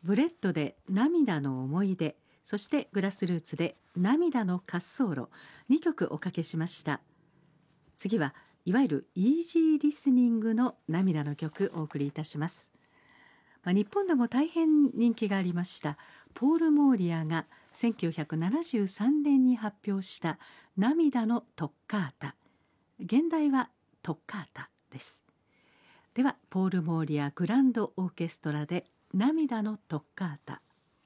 ブレッドで涙の思い出、そしてグラスルーツで涙の滑走路、2曲おかけしました。次はいわゆるイージーリスニングの涙の曲お送りいたします。日本でも大変人気がありましたポール・モーリアが1973年に発表した涙のトッカータ、現代はトッカータです。ではポール・モーリアグランドオーケストラで涙のトッカータ。